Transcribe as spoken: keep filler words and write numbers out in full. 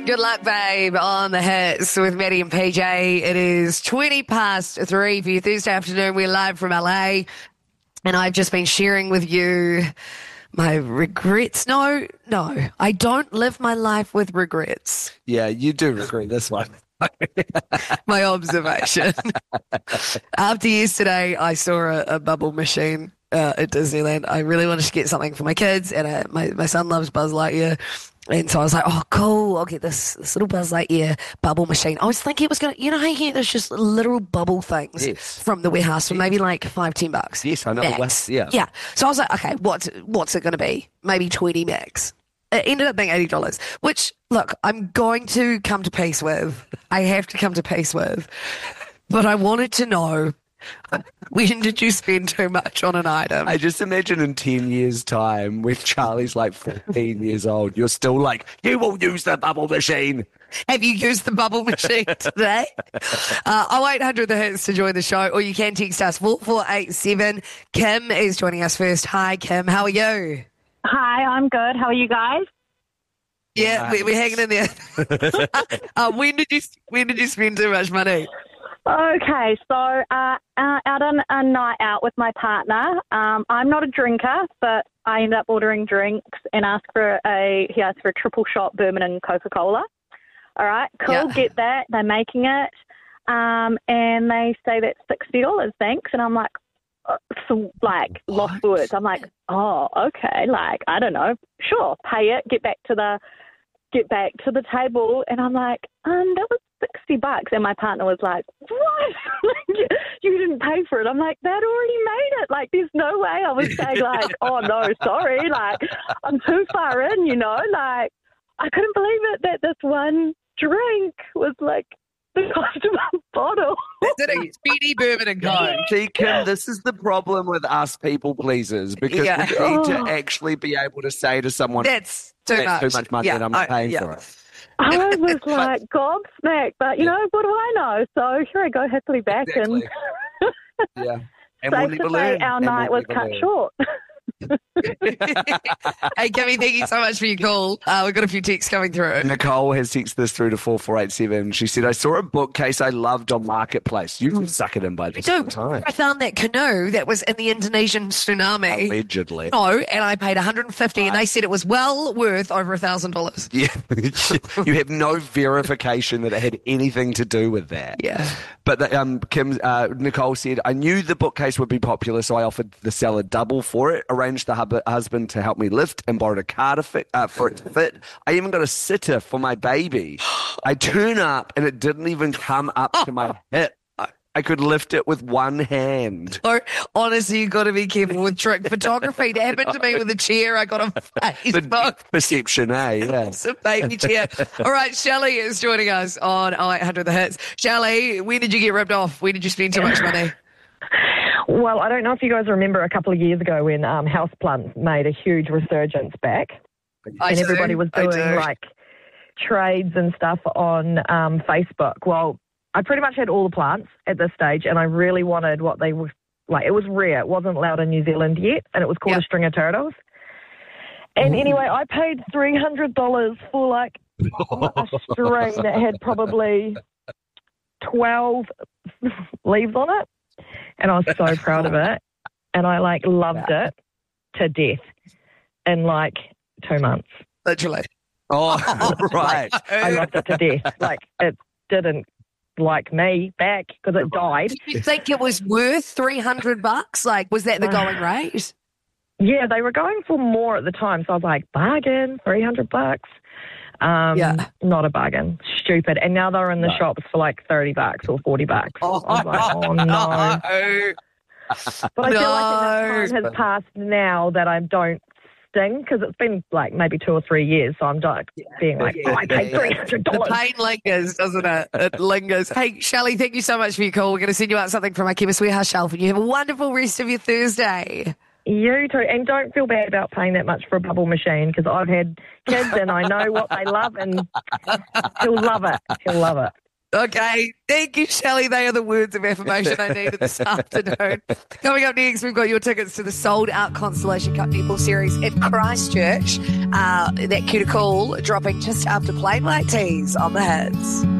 Good luck, babe, on the hits with Maddie and P J. It is twenty past three for your Thursday afternoon. We're live from L A, and I've just been sharing with you my regrets. No, no, I don't live my life with regrets. Yeah, you do regret this one. My observation. After yesterday, I saw a, a bubble machine uh, at Disneyland. I really wanted to get something for my kids, and uh, my, my son loves Buzz Lightyear. And so I was like, oh, cool, I'll get this, this little Buzz Lightyear bubble machine. I was thinking it was going to, you know how you get those just literal bubble things yes. from the warehouse for maybe like five, ten bucks? Yes, I know. Max. Yeah. Yeah. So I was like, okay, what's, what's it going to be? Maybe twenty max. It ended up being eighty dollars, which, look, I'm going to come to peace with. I have to come to peace with. But I wanted to know, when did you spend too much on an item? I just imagine in ten years' time, when Charlie's like fourteen years old, you're still like, you will use the bubble machine. Have you used the bubble machine today? uh, oh eight hundred the hits to join the show, or you can text us four four eight seven. Kim is joining us first. Hi, Kim. How are you? Hi, I'm good. How are you guys? Yeah, nice. we, we're hanging in there. uh, when did you when did you spend too much money? Okay, so uh, uh, out on a night out with my partner. Um, I'm not a drinker, but I ended up ordering drinks and asked for a he asked for a triple shot bourbon and Coca-Cola. All right, cool, yeah. Get that. They're making it, um, and they say that's sixty dollars. Thanks, and I'm like. So, like, lost for words. I'm like, oh, okay, like, I don't know. Sure, pay it, get back to the get back to the table. And I'm like, um, that was sixty bucks. And my partner was like, what? you, you didn't pay for it. I'm like, that already made it. Like, there's no way I was saying, like, oh, no, sorry. Like, I'm too far in, you know? Like, I couldn't believe it that this one drink was, like, the cost of a bottle. That's a speedy bourbon and Coke. See, Kim, this is the problem with us people pleasers, because yeah. we need to actually be able to say to someone, that's too that's much. too much money yeah, and I'm I, paying yeah. for it. I was like gobsmacked, but you yeah. know, what do I know? So here I go, happily back. Exactly. And yeah. And safe we'll to say learn. our and night we'll was cut learn. short. Hey, Kimmy, thank you so much for your call. Uh, we've got a few texts coming through. Nicole has texted this through to four four eight seven. She said, I saw a bookcase I loved on Marketplace. You can suck it in by this so, time. I found that canoe that was in the Indonesian tsunami. Allegedly. No, and I paid one hundred fifty dollars, and they said it was well worth over one thousand dollars. Yeah. You have no verification that it had anything to do with that. Yeah. But the, um, Kim, uh, Nicole said, I knew the bookcase would be popular, so I offered the seller double for it, arranged the hub- husband to help me lift, and borrowed a car to fit, uh, for it to fit. I even got a sitter for my baby. I turn up, and it didn't even come up to my hip. I could lift it with one hand. Or, honestly, you've got to be careful with trick photography. It happened to me with a chair I got on Facebook. Perception, eh? Yeah. It's a baby chair. All right, Shelley is joining us on oh eight hundred the hits. Shelley, when did you get ripped off? When did you spend too much money? Well, I don't know if you guys remember a couple of years ago when um, houseplants made a huge resurgence back. I and do, everybody was doing like trades and stuff on um, Facebook. Well, I pretty much had all the plants at this stage, and I really wanted what they were like. It was rare. It wasn't allowed in New Zealand yet, and it was called yep. a string of turtles. And Ooh. Anyway, I paid three hundred dollars for like a string that had probably twelve leaves on it. And I was so proud of it. And I like loved yeah. it to death in like two months. Literally. Oh, right. I loved it to death. Like it didn't like me back because it died. Did you think it was worth three hundred bucks? Like, was that the going rate? Yeah, they were going for more at the time. So I was like, bargain, three hundred bucks. Um, yeah. Not a bargain. Stupid. And now they're in the no. shops for like thirty bucks or forty bucks. Oh, I was like, oh no. no. But I no. feel like enough time has passed now that I don't sting, because it's been like maybe two or three years. So I'm like yeah. being like, oh, I paid three hundred dollars. The pain lingers, doesn't it? It lingers. Hey, Shelley, thank you so much for your call. We're going to send you out something from our Chemist Warehouse shelf, and you have a wonderful rest of your Thursday. You too. And don't feel bad about paying that much for a bubble machine, because I've had kids and I know what they love, and he'll love it. He'll love it. Okay, thank you, Shelley. They are the words of affirmation I needed this afternoon. Coming up next, we've got your tickets to the sold-out Constellation Cup Netball Series in Christchurch. Uh, that cue to call dropping just after Plain White Tees on the Hits.